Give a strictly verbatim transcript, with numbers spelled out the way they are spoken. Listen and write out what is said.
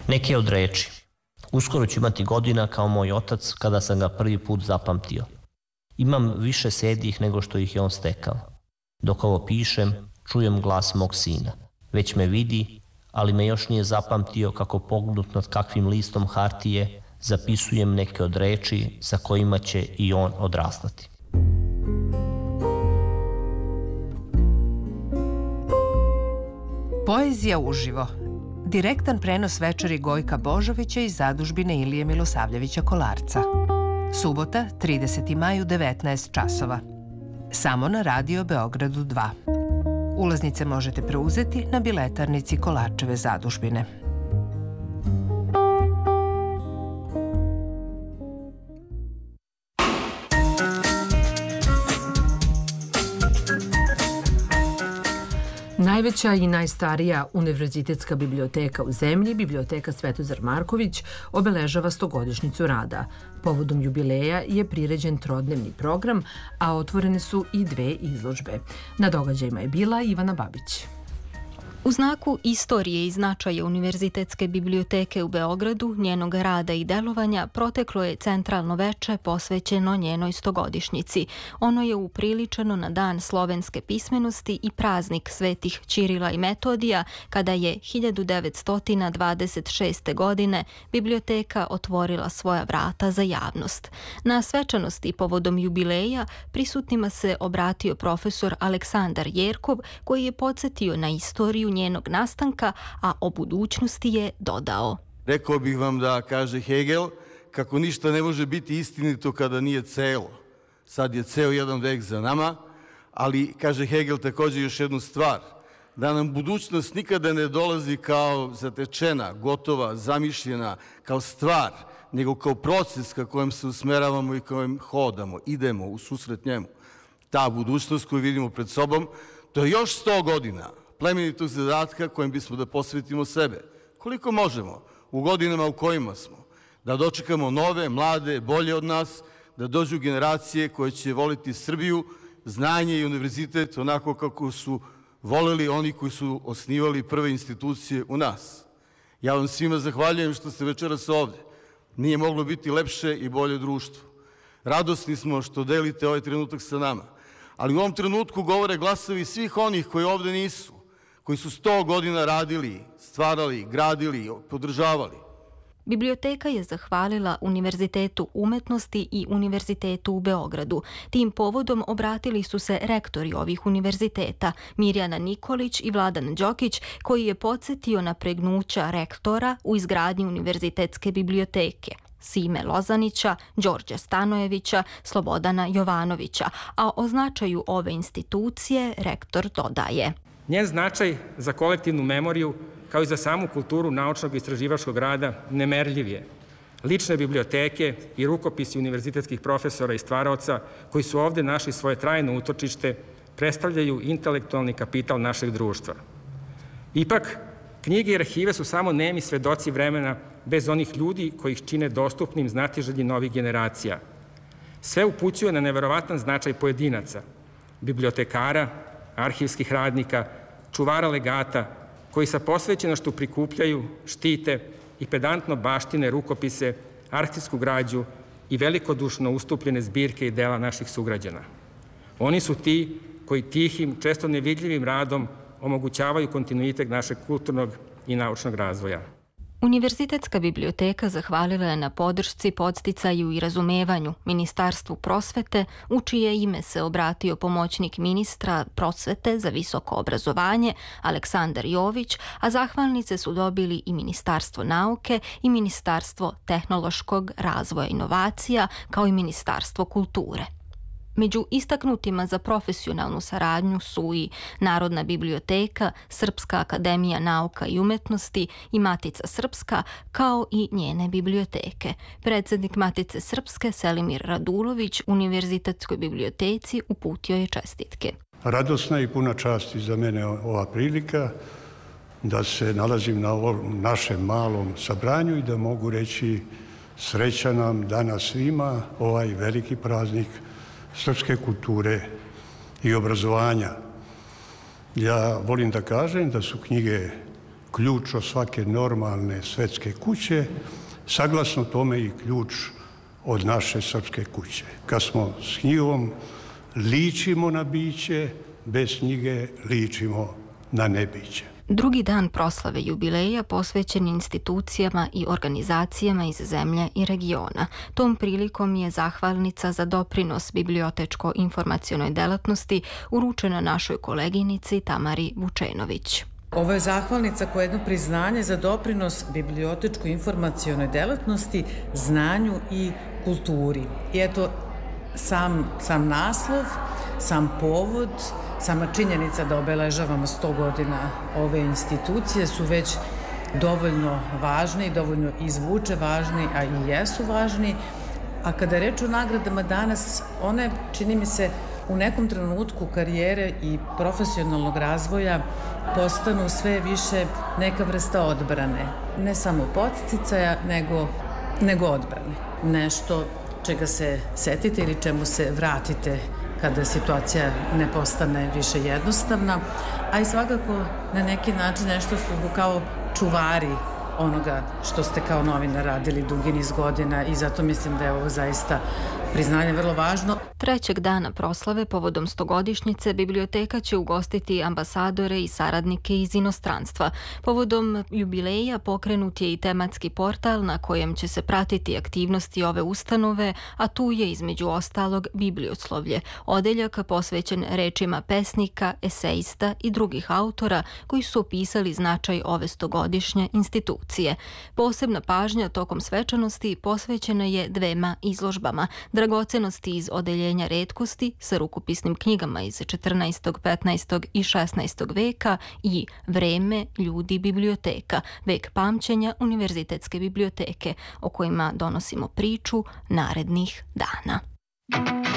Neke od reči. Uskoro ću imati godina kao moj otac kada sam ga prvi put zapamtio. Imam više sedih nego što ih je on stekao. Dok ovo pišem, čujem glas mog sina. Već me vidi, ali me još nije zapamtio kako pognut nad kakvim listom hartije zapisujem neke od reči sa kojima će i on odrastati. Poezija uživo. Direktan prenos večeri Gojka Božovića iz zadužbine Ilije Milosavljevića Kolarca. Subota, trideseti maj u devetnaest časova. Samo na Radio Beogradu dva. Ulaznice možete preuzeti na biletarnici Kolarčeve zadužbine. Najveća i najstarija univerzitetska biblioteka u zemlji, Biblioteka Svetozar Marković, obeležava stogodišnjicu rada. Povodom jubileja je priređen trodnevni program, a otvorene su i dve izložbe. Na događajima je bila Ivana Babić. U znaku istorije i značaja Univerzitetske biblioteke u Beogradu, njenog rada i delovanja, proteklo je centralno veče posvećeno njenoj stogodišnjici. Ono je upriličeno na dan slovenske pismenosti i praznik svetih Ćirila i Metodija, kada je hiljadu devetsto dvadeset šeste. godine biblioteka otvorila svoja vrata za javnost. Na svečanosti povodom jubileja prisutnima se obratio profesor Aleksandar Jerkov, koji je podsjetio na istoriju njenog nastanka, a o budućnosti je dodao. Rekao bih vam da, kaže Hegel, kako ništa ne može biti istinito kada nije celo. Sad je ceo jedan vek za nama, ali, kaže Hegel, također još jednu stvar, da nam budućnost nikada ne dolazi kao zatečena, gotova, zamišljena, kao stvar, nego kao proces ka kojem se usmeravamo i kojem hodamo, idemo u susret njemu. Ta budućnost koju vidimo pred sobom, to je još sto godina plemenitog zadatka kojem bismo da posvetimo sebe. Koliko možemo u godinama u kojima smo, da dočekamo nove, mlade, bolje od nas, da dođu generacije koje će voliti Srbiju, znanje i univerzitet onako kako su voleli oni koji su osnivali prve institucije u nas. Ja vam svima zahvaljujem što ste večeras ovde. Nije moglo biti lepše i bolje društvo. Radosni smo što delite ovaj trenutak sa nama. Ali u ovom trenutku govore glasovi svih onih koji ovde nisu, koji su sto godina radili, stvarali, gradili, podržavali. Biblioteka je zahvalila Univerzitetu umetnosti i Univerzitetu u Beogradu. Tim povodom obratili su se rektori ovih univerziteta, Mirjana Nikolić i Vladan Đokić, koji je podsjetio na pregnuća rektora u izgradnji Univerzitetske biblioteke. Sime Lozanića, Đorđa Stanojevića, Slobodana Jovanovića, a o značaju ove institucije rektor dodaje. Njen značaj za kolektivnu memoriju, kao i za samu kulturu naučnog i istraživačkog rada, nemerljiv je. Lične biblioteke i rukopisi univerzitetskih profesora i stvaraoca koji su ovde našli svoje trajno utočište predstavljaju intelektualni kapital našeg društva. Ipak, knjige i arhive su samo nemi svedoci vremena bez onih ljudi koji ih čine dostupnim znatiželji novih generacija. Sve upućuje na neverovatan značaj pojedinaca, bibliotekara, arhivskih radnika, čuvara legata, koji sa posvećenošću prikupljaju, štite i pedantno baštine rukopise, arhivsku građu i velikodušno ustupljene zbirke i dela naših sugrađana. Oni su ti koji tihim, često nevidljivim radom omogućavaju kontinuitet našeg kulturnog i naučnog razvoja. Univerzitetska biblioteka zahvalila je na podršci, podsticaju i razumevanju Ministarstvu prosvete, u čije ime se obratio pomoćnik ministra prosvete za visoko obrazovanje Aleksandar Jović, a zahvalnice su dobili i Ministarstvo nauke i Ministarstvo tehnološkog razvoja i inovacija, kao i Ministarstvo kulture. Među istaknutima za profesionalnu saradnju su i Narodna biblioteka, Srpska akademija nauka i umetnosti i Matica Srpska, kao i njene biblioteke. Predsjednik Matice Srpske, Selimir Radulović, Univerzitetskoj biblioteci uputio je čestitke. Radosna i puna čast za mene ova prilika da se nalazim na ovom našem malom sabranju i da mogu reći sreća nam danas svima ovaj veliki praznik srpske kulture i obrazovanja. Ja volim da kažem da su knjige ključ od svake normalne svetske kuće, saglasno tome i ključ od naše srpske kuće. Kad smo s knjigom, ličimo na biće, bez knjige ličimo na nebiće. Drugi dan proslave jubileja posvećen institucijama i organizacijama iz zemlje i regiona. Tom prilikom je zahvalnica za doprinos bibliotečko-informacionoj delatnosti uručena našoj koleginici Tamari Vučenović. Ovo je zahvalnica koja je jedno priznanje za doprinos bibliotečko-informacionoj delatnosti, znanju i kulturi. I eto, sam, sam naslov, sam povod, sama činjenica da obeležavamo sto godina ove institucije su već dovoljno važni, dovoljno izvuče važni, a i jesu važni. A kada je reč o nagradama danas, one, čini mi se, u nekom trenutku karijere i profesionalnog razvoja postanu sve više neka vrsta odbrane. Ne samo podsticaja, nego, nego odbrane. Nešto čega se setite ili čemu se vratite kada situacija ne postane više jednostavna, a i svakako na neki način nešto su kao čuvari onoga što ste kao novinar radili dugi niz godina i zato mislim da je ovo zaista priznanje vrlo važno. Trećeg dana proslave povodom stogodišnjice biblioteka će ugostiti ambasadore i saradnike iz inostranstva. Povodom jubileja pokrenut je i tematski portal na kojem će se pratiti aktivnosti ove ustanove, a tu je između ostalog biblioslovlje, odeljak posvećen rečima pesnika, esejista i drugih autora koji su opisali značaj ove stogodišnje institucije. Posebna pažnja tokom svečanosti posvećena je dvema izložbama, dragocenosti iz odeljenja retkosti sa rukopisnim knjigama iz četrnaestog, petnaestog i šesnaestog veka i Vreme, ljudi, biblioteka, vek pamćenja Univerzitetske biblioteke, o kojima donosimo priču narednih dana.